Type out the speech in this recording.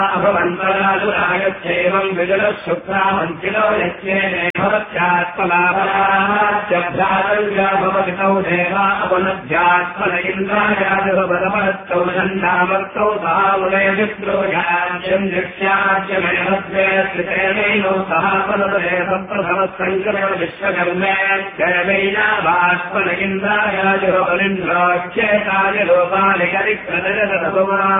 अभवन्तराजुरागच्छैवम् विदुरः शुक्रामञ्चिलो यज्ञेनेभवत्यात्मलाभराभ्यातव्या भवति तौ देवा अपनध्यात्मन इन्द्रायाजुभवरमहत्तौ नन्दामर्तौ सामुनयजित्रोयाज्यम् दृक्ष्याज्यमेवद्वे श्रितेनैनो सह पदपदे सप्रथमसङ्करेण विश्वकर्मेत्यैनाभात्मन इन्द्रायाजुभवलिन्द्रोच्चेतानि लोपानि करिक्रदजतभुवना